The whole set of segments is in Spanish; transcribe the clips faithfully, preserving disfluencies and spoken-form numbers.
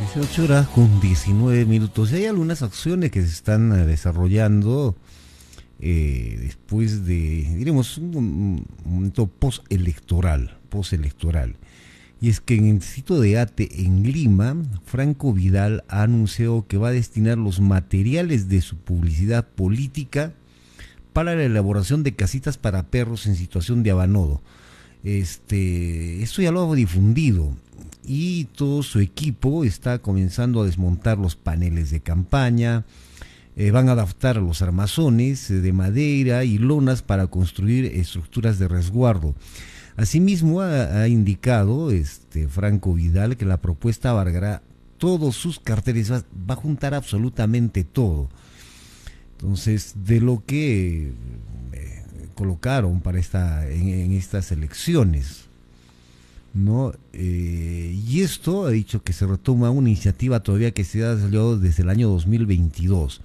dieciocho horas con diecinueve minutos. Y hay algunas acciones que se están eh, desarrollando eh, después de, diremos, un, un momento postelectoral, postelectoral. Y es que en el sitio de ATE en Lima, Franco Vidal ha anunciado que va a destinar los materiales de su publicidad política para la elaboración de casitas para perros en situación de abandono. Este, esto ya lo ha difundido y todo su equipo está comenzando a desmontar los paneles de campaña, eh, van a adaptar los armazones eh, de madera y lonas para construir estructuras de resguardo. Asimismo ha, ha indicado este Franco Vidal que la propuesta abarcará todos sus carteles, va, va a juntar absolutamente todo. Entonces, de lo que eh, colocaron para esta en, en estas elecciones, ¿no? Eh, y esto ha dicho que se retoma una iniciativa todavía que se ha desarrollado desde el año dos mil veintidós.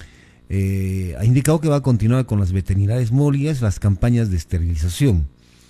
Eh, ha indicado que va a continuar con las veterinarias móviles, las campañas de esterilización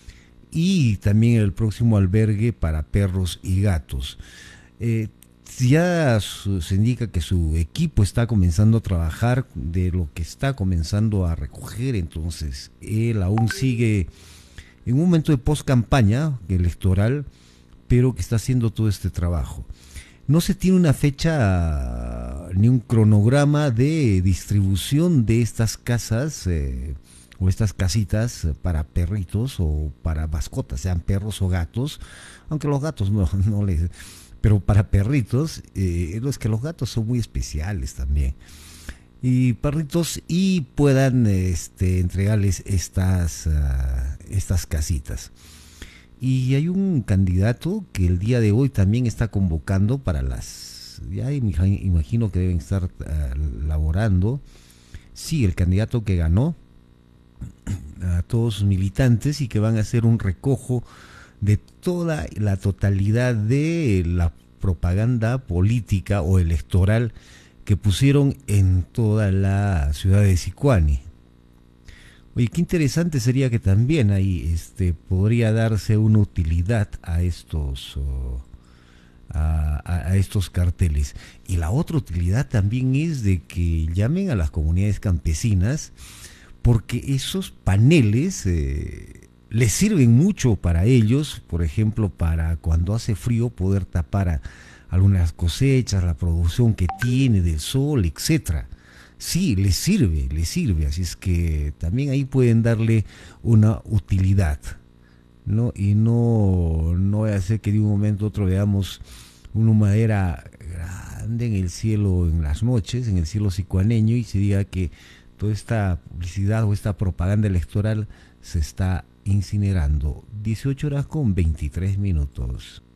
y también el próximo albergue para perros y gatos. Eh, ya su, se indica que su equipo está comenzando a trabajar de lo que está comenzando a recoger, entonces él aún sigue en un momento de post campaña electoral, pero que está haciendo todo este trabajo. No se tiene una fecha ni un cronograma de distribución de estas casas eh, o estas casitas para perritos o para mascotas, sean perros o gatos, aunque los gatos no, no les... pero para perritos, eh, es que los gatos son muy especiales también. Y perritos y puedan este, entregarles estas, uh, estas casitas. Y hay un candidato que el día de hoy también está convocando para las, ya imagino que deben estar uh, laborando, sí, el candidato que ganó, a todos sus militantes, y que van a hacer un recojo de toda la totalidad de la propaganda política o electoral que pusieron en toda la ciudad de Sicuani. Oye, qué interesante sería que también ahí este, podría darse una utilidad a estos oh, a, a, a estos carteles. Y la otra utilidad también es de que llamen a las comunidades campesinas, porque esos paneles eh, les sirven mucho para ellos, por ejemplo, para cuando hace frío poder tapar a algunas cosechas, la producción que tiene del sol, etcétera. Sí, les sirve, les sirve, así es que también ahí pueden darle una utilidad, ¿no? Y no, no voy a hacer que de un momento a otro veamos una humadera grande en el cielo en las noches, en el cielo sicuaneño, y se diga que toda esta publicidad o esta propaganda electoral se está incinerando. dieciocho horas con veintitrés minutos.